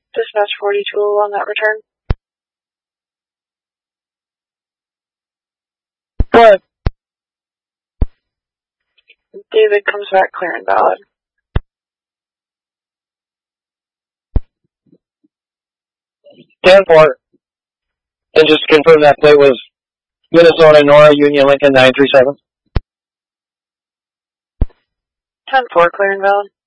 Dispatch 42 on that return. Go ahead. David comes back clear and valid. 10-4. And just to confirm that plate was Minnesota Nora Union Lincoln 937. 10-4 clear and valid.